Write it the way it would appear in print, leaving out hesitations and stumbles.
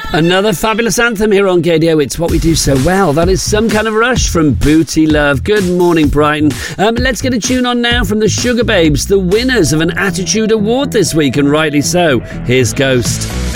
Another fabulous anthem here on Gaydio. It's what we do so well. That is Some Kind of Rush from Booty Love. Good morning, Brighton. Let's get a tune on now from the Sugar Babes, the winners of an Attitude Award this week, and rightly so. Here's Ghost.